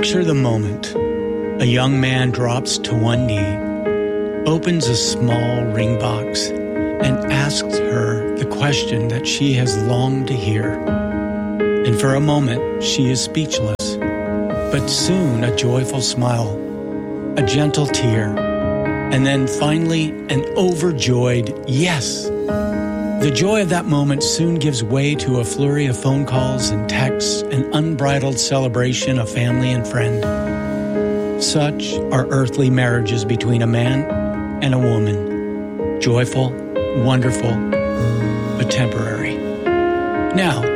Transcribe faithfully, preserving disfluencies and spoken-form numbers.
Picture the moment. A young man drops to one knee, opens a small ring box, and asks her the question that she has longed to hear. And for a moment, she is speechless. But soon a joyful smile, a gentle tear, and then finally an overjoyed yes. The joy of that moment soon gives way to a flurry of phone calls and texts, an unbridled celebration of family and friend. Such are earthly marriages between a man and a woman. Joyful, wonderful, but temporary. Now,